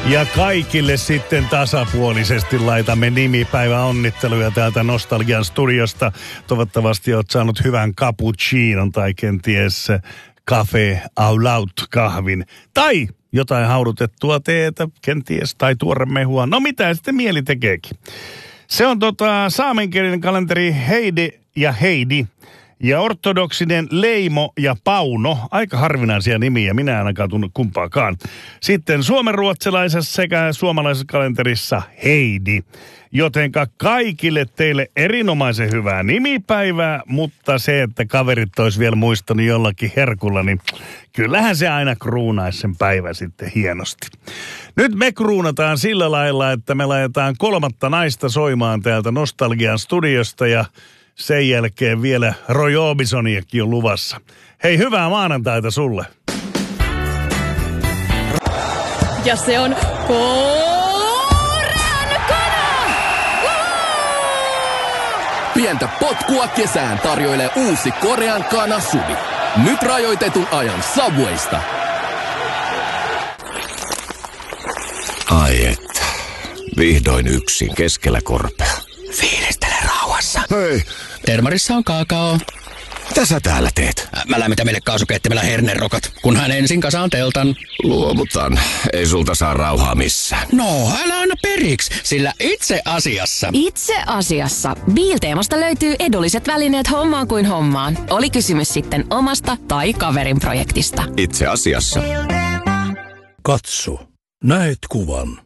Ja kaikille sitten tasapuolisesti laitamme nimipäiväonnitteluja täältä Nostalgian studiosta. Toivottavasti olet saanut hyvän cappuccinon tai kenties Café au lait kahvin. Tai jotain haudutettua teetä, kenties, tai tuoremehua. No mitä sitten mieli tekeekin. Se on saamenkielinen kalenteri Heidi ja Heidi. Ja ortodoksinen Leimo ja Pauno, aika harvinaisia nimiä, minä en ainakaan tunnu kumpaakaan. Sitten suomenruotsalaisessa sekä suomalaisessa kalenterissa Heidi. Jotenka kaikille teille erinomaisen hyvää nimipäivää, mutta se, että kaverit olisi vielä muistanut jollakin herkulla, niin kyllähän se aina kruunaisi sen päivän sitten hienosti. Nyt me kruunataan sillä lailla, että me laitetaan 3 naista soimaan täältä Nostalgian studiosta ja sen jälkeen vielä Roy Orbisoniakin on luvassa. Hei, hyvää maanantaita sulle. Ja se on Pientä potkua kesään tarjoilee uusi Korean Kana Subi. Nyt rajoitetun ajan Subwaysta. Ai että. Vihdoin yksin keskellä korpea. Fiilistele rauhassa. Hei, Termarissa on kakao. mitä sä täällä teet? Mä lämmitän meille kaasukeittimellä hernerokat, kunhan ensin kasaan teltan. Luovutan. Ei sulta saa rauhaa missään. No, älä aina periksi, sillä itse asiassa... Itse asiassa Biilteemasta löytyy edulliset välineet hommaan kuin hommaan. Oli kysymys sitten omasta tai kaverin projektista. Itse asiassa. Katso, näet kuvan.